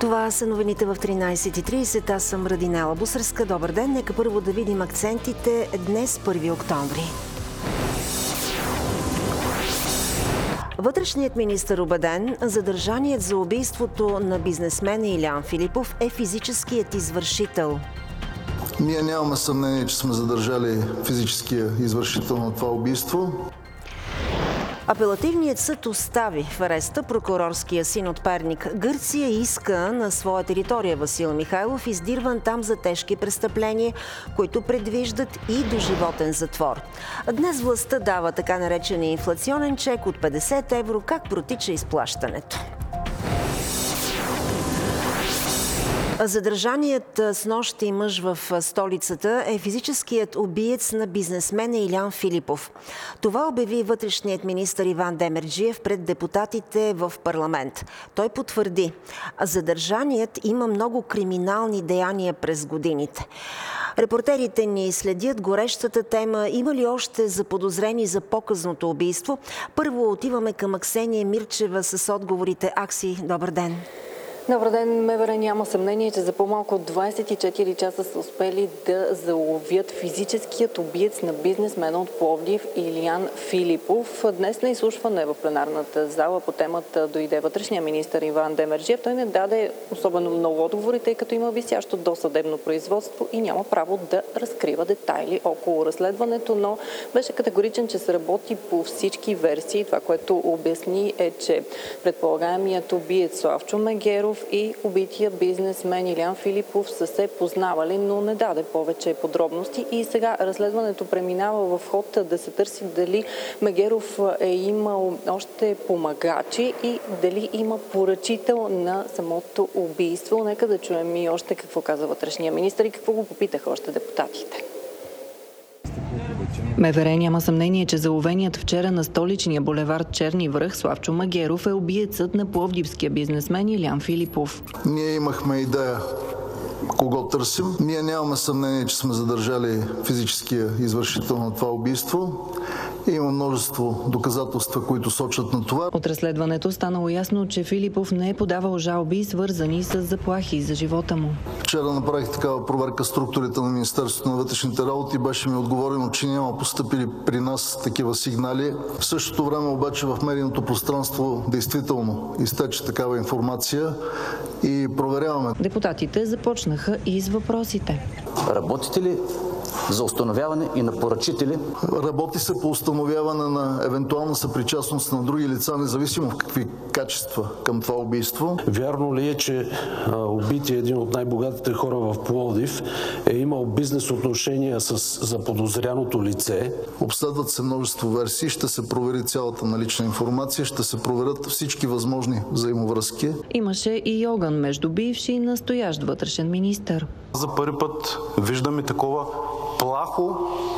Това са новините в 13:30. Аз съм Радинела Бусърска. Добър ден. Нека първо да видим акцентите днес, 1 октомври. Вътрешният министър убеден, задържаният за убийството на бизнесмена Илиян Филипов е физическият извършител. Ние нямаме съмнение, че сме задържали физическия извършител на това убийство. Апелативният съд остави в ареста прокурорския син от Перник. Гърция иска на своя територия Васил Михайлов, издирван там за тежки престъпления, които предвиждат и доживотен затвор. Днес властта дава така наречения инфлационен чек от 50 евро. Как протича изплащането? Задържаният снощи мъж в столицата е физическият убиец на бизнесмена Илиян Филипов. Това обяви вътрешният министър Иван Демерджиев пред депутатите в парламент. Той потвърди, задържаният има много криминални деяния през годините. Репортерите ни следят горещата тема. Има ли още заподозрени за показното убийство? Първо отиваме към Аксения Мирчева с отговорите. Акси, добър ден! Добър ден, МВР няма съмнение, че за по-малко от 24 часа са успели да заловят физическият убиец на бизнесмена от Пловдив Илиян Филипов. Днес на изслушване в пленарната зала по темата дойде вътрешния министър Иван Демерджиев. Той не даде особено много отговори, тъй като има висящо досъдебно производство и няма право да разкрива детайли около разследването, но беше категоричен, че се работи по всички версии. Това, което обясни, е, че предполагаемият убиец Славчо Мегеров и убития бизнесмен Илиян Филипов са се познавали, но не даде повече подробности. И сега разследването преминава в ход да се търси дали Мегеров е имал още помагачи и дали има поръчител на самото убийство. Нека да чуем и още какво каза вътрешния министър и какво го попитаха още депутатите. МВР няма съмнение, че заловеният вчера на столичния булевард Черни връх Славчо Мегеров е убиецът на пловдивския бизнесмен Илиян Филипов. Ние имахме идея кого търсим. Ние нямаме съмнение, че сме задържали физическия извършител на това убийство. Има множество доказателства, които сочат на това. От разследването станало ясно, че Филипов не е подавал жалби, свързани с заплахи за живота му. Вчера направих такава проверка структурите на Министерството на вътрешните работи и беше ми отговорено, че няма постъпили при нас такива сигнали. В същото време обаче в медийното пространство действително изтече такава информация и проверяваме. Депутатите започнаха и с въпросите. Работите ли за установяване и на поръчители? Работи се по установяване на евентуална съпричастност на други лица, независимо в какви качества към това убийство. Вярно ли е, че убития един от най-богатите хора в Пловдив е имал бизнес отношения с заподозряното лице? Обследват се множество версии, ще се провери цялата налична информация, ще се проверят всички възможни взаимовръзки. Имаше и огън между бивши и настоящ вътрешен министър. За първи път виждаме такова плахо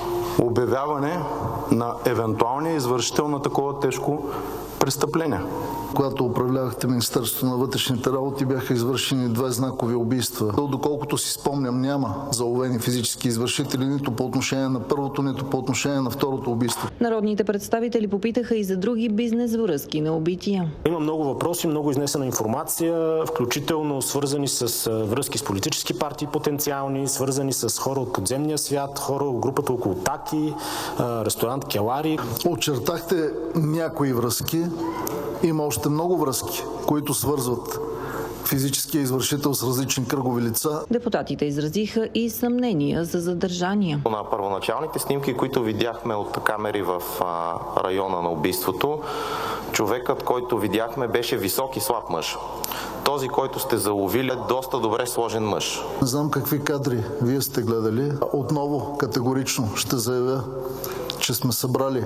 обявяване на евентуалния извършител на такова тежко престъпление. Когато управлявахте Министерството на вътрешните работи, бяха извършени 2 знакови убийства. Доколкото си спомням, няма заловени физически извършители нито по отношение на първото, нито по отношение на второто убийство. Народните представители попитаха и за други бизнес връзки на убития. Има много въпроси, много изнесена информация, включително свързани с връзки с политически партии потенциални, свързани с хора от подземния свят, хора от групата около Таки, ресторант Келари. Очертахте някои връзки. Има още много връзки, които свързват физическия извършител с различни кръгови лица. Депутатите изразиха и съмнения за задържания. На първоначалните снимки, които видяхме от камери в района на убийството, човекът, който видяхме, беше висок и слаб мъж. Този, който сте заловили, е доста добре сложен мъж. Не знам какви кадри вие сте гледали. Отново категорично ще заявя, че сме събрали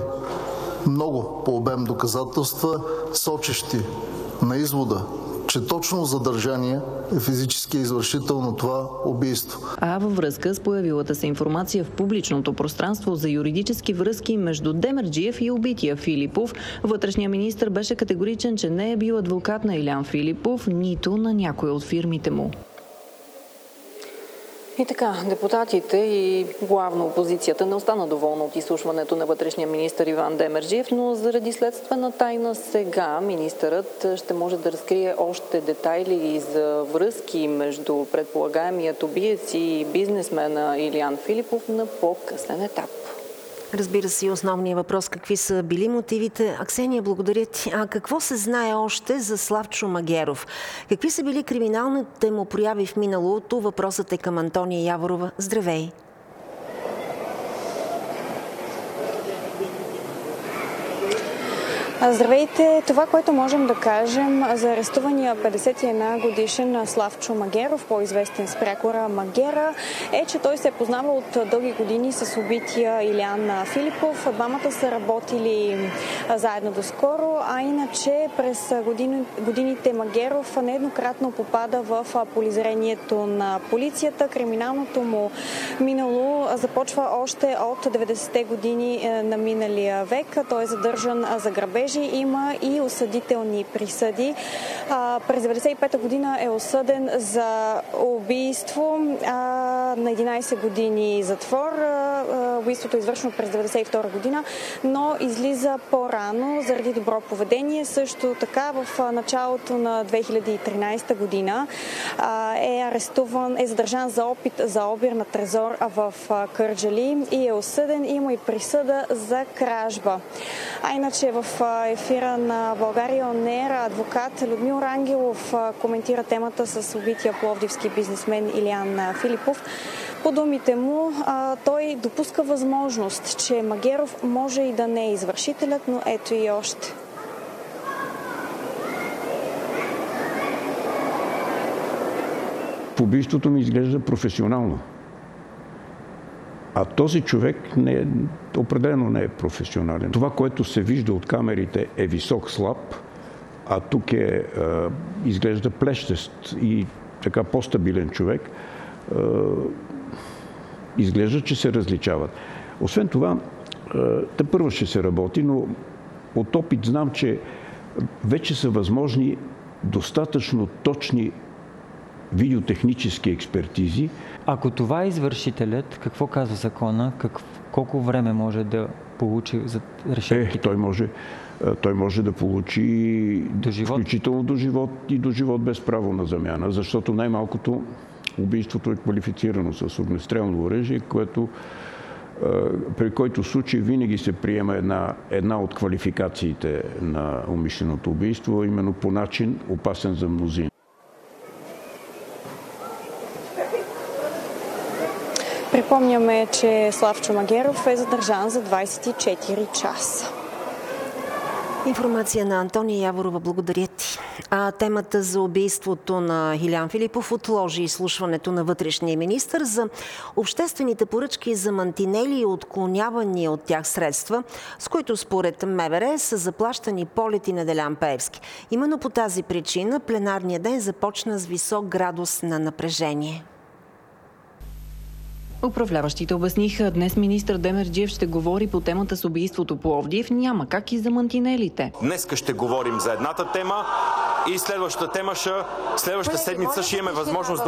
много по обем доказателства, сочещи на извода, че точно задържание е физически извършител на това убийство. А във връзка с появилата се информация в публичното пространство за юридически връзки между Демерджиев и убития Филипов, вътрешният министър беше категоричен, че не е бил адвокат на Илиян Филипов, нито на някой от фирмите му. И така, депутатите и главно опозицията не остана доволна от изслушването на вътрешния министър Иван Демерджиев, но заради следствена тайна сега министърът ще може да разкрие още детайли за връзки между предполагаемият убиец и бизнесмена Илиян Филипов на по-късен етап. Разбира се, и основният въпрос какви са били мотивите. Аксения, благодаря ти. А какво се знае още за Славчо Магеров? Какви са били криминалните му прояви в миналото? Въпросът е към Антония Яворова. Здравей! Здравейте! Това, което можем да кажем за арестувания 51 годишен Славчо Магеров, по-известен с прякора Магера, е, че той се е познавал от дълги години с убития Илиян Филипов. Двамата са работили заедно доскоро, а иначе през годините Магеров нееднократно попада в полезрението на полицията. Криминалното му минало започва още от 90-те години на миналия век. Той е задържан за грабежи. Има и осъдителни присъди. През 1995 година е осъден за убийство на 11 години затвор. Убийството е извършено през 1992 година, но излиза по-рано заради добро поведение. Също така в началото на 2013 година е арестуван, е задържан за опит за обир на трезор в Кърджали и е осъден. Има и присъда за кражба. А иначе в ефира на България Он Еър адвокат Людмил Рангелов коментира темата с убития пловдивски бизнесмен Илиян Филипов. По думите му, той допуска възможност, че Магеров може и да не е извършителят, но ето и още. Убийството ми изглежда професионално. А този човек определено не е професионален. Това, което се вижда от камерите, е висок, слаб, а тук изглежда плещест и така по-стабилен човек. Изглежда, че се различават. Освен това, тепърва ще се работи, но от опит знам, че вече са възможни достатъчно точни видеотехнически експертизи. Ако това е извършителят, какво казва закона? Колко време може да получи за решетките? Той може да получи включително до живот и до живот без право на замяна, защото най-малкото убийството е квалифицирано с огнестрелно оръжие, при който случай винаги се приема една от квалификациите на умишленото убийство, именно по начин опасен за мнозина. Припомняме, че Славчо Магеров е задържан за 24 часа. Информация на Антония Яворова. Благодаря ти. Темата за убийството на Илиян Филипов отложи изслушването на вътрешния министър за обществените поръчки за мантинели и отклонявани от тях средства, с които според МВР са заплащани полети на Делян Пеевски. Именно по тази причина пленарният ден започна с висок градус на напрежение. Управляващите обясниха, днес министър Демерджиев ще говори по темата с убийството Пловдив. Няма как и за мантинелите. Днеска ще говорим за едната тема и следващата седмица ще имаме възможност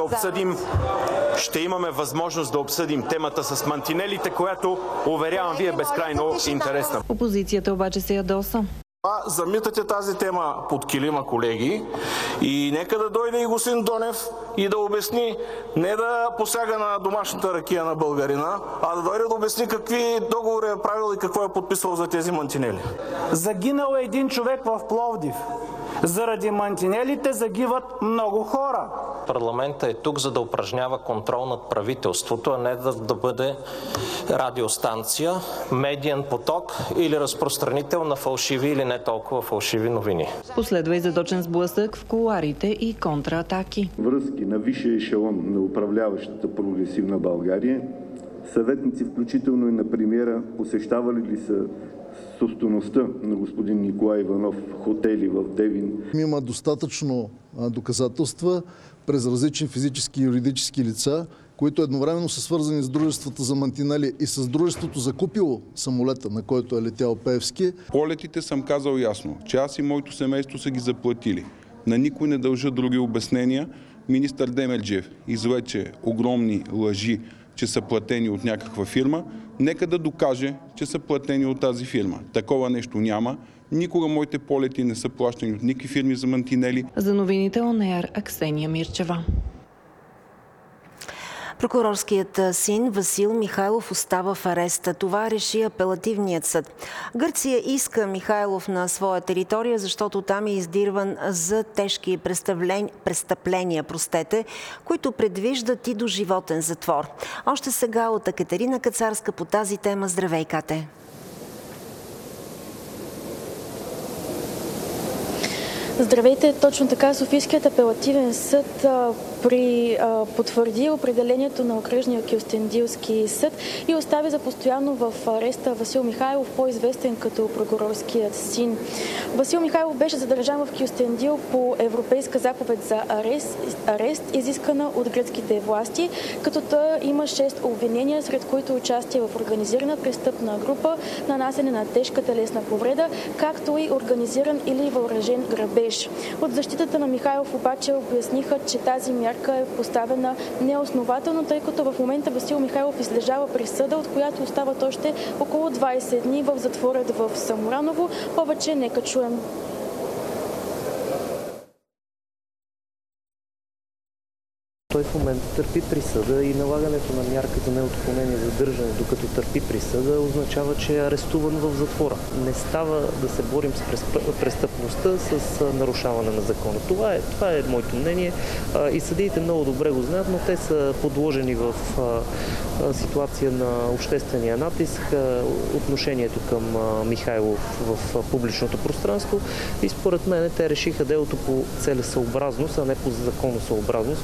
да обсъдим темата с мантинелите, която, уверявам ви, е безкрайно интересна. Опозицията обаче се ядоса. Замитате тази тема под килима, колеги, и нека да дойде и господин Донев и да обясни, не да посяга на домашната ракия на българина, а да дойде да обясни какви договори е правил и какво е подписал за тези мантинели. Загинал е един човек в Пловдив. Заради мантинелите загиват много хора. Парламентът е тук, за да упражнява контрол над правителството, а не да бъде радиостанция, медиен поток или разпространител на фалшиви или не толкова фалшиви новини. Последва и задочен сблъсък в кулоарите и контраатаки. Връзки на висшия ешелон на управляващата прогресивна България, съветници, включително и на премиера, посещавали ли са собствеността на господин Николай Иванов хотели в Девин. Има достатъчно доказателства през различни физически и юридически лица, които едновременно са свързани с дружествата за мантинели и с дружеството закупило самолета, на който е летял Пеевски. Полетите съм казал ясно, че аз и моето семейство са ги заплатили. На никой не дължа други обяснения. министър Демерджиев излече огромни лъжи, че са платени от някаква фирма, нека да докаже, че са платени от тази фирма. Такова нещо няма. Никога моите полети не са плащани от никакви фирми за мантинели. За новините ОНР Аксения Мирчева. Прокурорският син Васил Михайлов остава в ареста. Това реши апелативният съд. Гърция иска Михайлов на своя територия, защото там е издирван за тежки престъпления, които предвиждат и доживотен затвор. Още сега от Екатерина Кацарска по тази тема. Здравей, Кате! Здравейте! Точно така, Софийският апелативен съд потвърди определението на окръжния Кюстендилски съд и остави за постоянно в ареста Васил Михайлов, по-известен като прокурорският син. Васил Михайлов беше задържан в Кюстендил по европейска заповед за арест, изискана от гръцките власти, като той има 6 обвинения, сред които участие в организирана престъпна група, нанасене на тежка телесна повреда, както и организиран или въоръжен грабеж. От защитата на Михайлов обаче обясниха, че тази мярка е поставена неоснователно, тъй като в момента Васил Михайлов излежава присъда, от която остават още около 20 дни в затвора в Самураново. Повече нека чуем. Той в момента търпи присъда и налагането на мярка за неотклонение задържане, докато търпи присъда, означава, че е арестуван в затвора. Не става да се борим с престъпността с нарушаване на закона. Това е моето мнение и съдиите много добре го знаят, но те са подложени в ситуация на обществения натиск, отношението към Михайлов в публичното пространство и според мен те решиха делото по целесъобразност, а не по законосъобразност.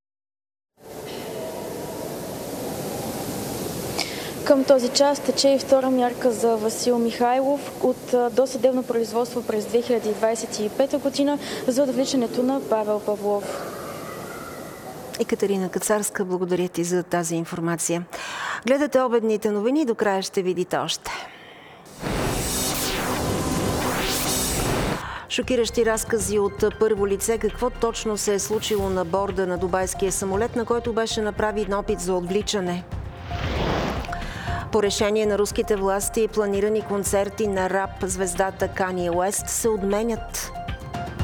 Към този час тече и втора мярка за Васил Михайлов от досъдебно производство през 2025 година за отвличането на Павел Павлов. Екатерина Кацарска, благодаря ти за тази информация. Гледате обедните новини, до края ще видите още. Шокиращи разкази от първо лице какво точно се е случило на борда на дубайския самолет, на който беше направен опит за отвличане. По решение на руските власти планирани концерти на рап звездата Кание Уест се отменят.